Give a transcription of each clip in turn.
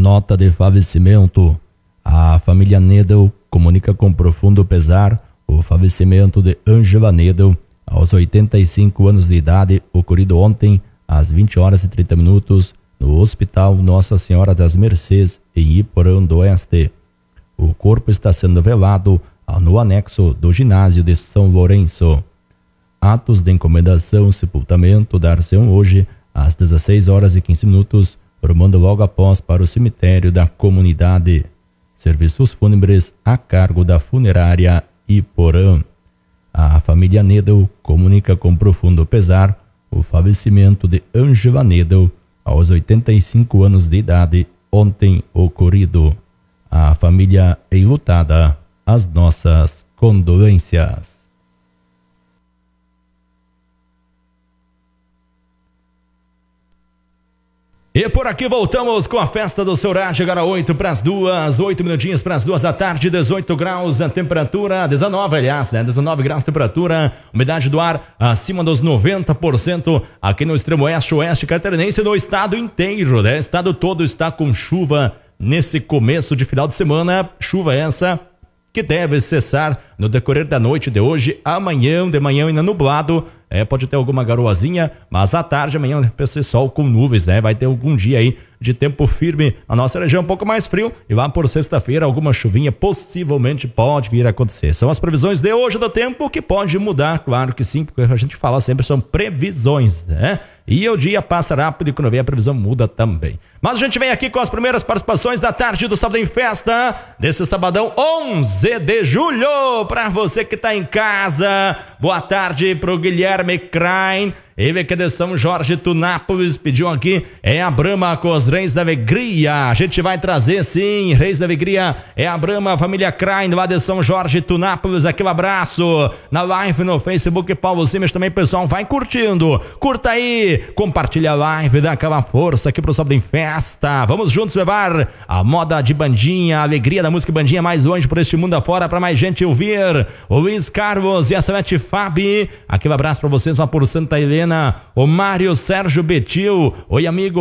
Nota de falecimento. A família Nedel comunica com profundo pesar o falecimento de Ângela Nedel, aos 85 anos de idade, ocorrido ontem às 20 horas e 30 minutos no Hospital Nossa Senhora das Mercês, em Iporã do Oeste. O corpo está sendo velado no anexo do ginásio de São Lourenço. Atos de encomendação e sepultamento dar-se-ão hoje às 16 horas e 15 minutos, formando logo após para o cemitério da comunidade. Serviços fúnebres a cargo da funerária Iporã. A família Nedel comunica com profundo pesar o falecimento de Ângela Nedel, aos 85 anos de idade, ontem ocorrido. A família enlutada, as nossas condolências. E por aqui voltamos com a festa do seu rádio, agora 8 para as 2, 8 minutinhos para as 2 da tarde, 18 graus a temperatura, 19 aliás, né? 19 graus a temperatura, umidade do ar acima dos 90% aqui no extremo oeste catarinense, no estado inteiro, né? O estado todo está com chuva nesse começo de final de semana, chuva essa que deve cessar no decorrer da noite de hoje, amanhã, de manhã ainda nublado, pode ter alguma garoazinha, mas à tarde, amanhã vai ser sol com nuvens, né? Vai ter algum dia aí de tempo firme na nossa região, um pouco mais frio, e lá por sexta-feira alguma chuvinha possivelmente pode vir a acontecer. São as previsões de hoje do tempo que pode mudar, claro que sim, porque a gente fala sempre são previsões, né? E o dia passa rápido e quando vem a previsão muda também. Mas a gente vem aqui com as primeiras participações da tarde do Sábado em Festa, desse sabadão 11 de julho, para você que tá em casa. Boa tarde pro Guilherme Krain, ele que é de São Jorge Tunápolis, pediu aqui, a Brahma com os Reis da Alegria. A gente vai trazer sim, Reis da Alegria, a Brahma, família Krain, lá de São Jorge Tunápolis, aquele abraço. Na live no Facebook, Paulo Simas também, pessoal, vai curtindo, curta aí, compartilha a live, dá aquela força aqui pro Sábado em Festa. Vamos juntos levar a moda de bandinha, a alegria da música bandinha mais longe por este mundo afora, para mais gente ouvir. O Luiz Carlos e a Salete Fabi, aquele abraço para vocês lá por Santa Helena. O Mário Sérgio Betil, oi amigo,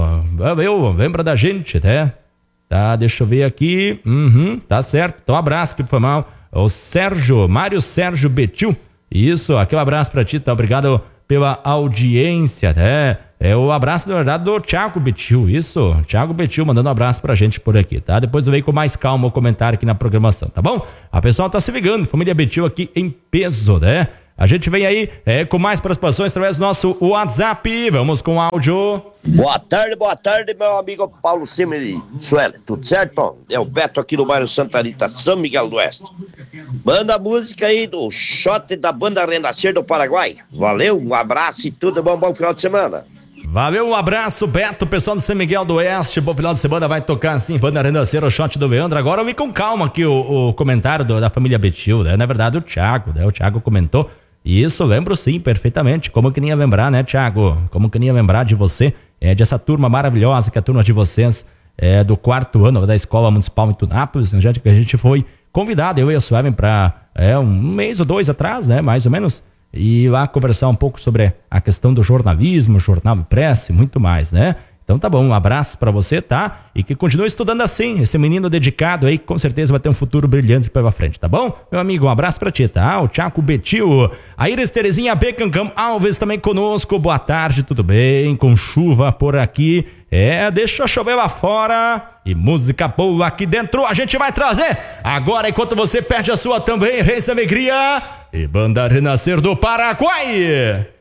lembra da gente, né? Tá, deixa eu ver aqui, tá certo, então um abraço que foi mal. O Mário Sérgio Betil, isso, aquele abraço pra ti, tá, obrigado pela audiência, né? O abraço, na verdade, do Thiago Betil, isso, Thiago Betil mandando um abraço pra gente por aqui, tá? Depois eu venho com mais calma o comentário aqui na programação, tá bom? A pessoa tá se ligando, família Betil aqui em peso, né? A gente vem aí com mais participações através do nosso WhatsApp. Vamos com o áudio. Boa tarde, meu amigo Paulo Simas. Sueli, tudo certo? É o Beto aqui no bairro Santa Rita, São Miguel do Oeste. Manda a música aí do shot da banda Renascer do Paraguai. Valeu, um abraço e tudo bom final de semana. Valeu, um abraço, Beto, pessoal de São Miguel do Oeste. Bom final de semana, vai tocar assim, banda Renascer, o shot do Leandro. Agora eu vi com calma aqui o comentário da família Betil, né? Na verdade, o Thiago, né? O Thiago comentou. Isso, lembro sim, perfeitamente. Como que nem ia lembrar, né, Thiago? Como que nem ia lembrar de você, dessa turma maravilhosa, que é a turma de vocês, do 4º ano da Escola Municipal em Tunápolis, que a gente foi convidado, eu e a Suelen, para um mês ou 2 atrás, né, mais ou menos, e lá conversar um pouco sobre a questão do jornalismo, jornal impresso e muito mais, né? Então tá bom, um abraço pra você, tá? E que continue estudando assim, esse menino dedicado aí, com certeza vai ter um futuro brilhante pela frente, tá bom? Meu amigo, um abraço pra ti, tá? O Thiago Betil, a Iris Terezinha Becancam Alves também conosco, boa tarde, tudo bem? Com chuva por aqui, deixa chover lá fora e música boa aqui dentro a gente vai trazer. Agora, enquanto você perde a sua também, Reis da Alegria e Banda Renascer do Paraguai.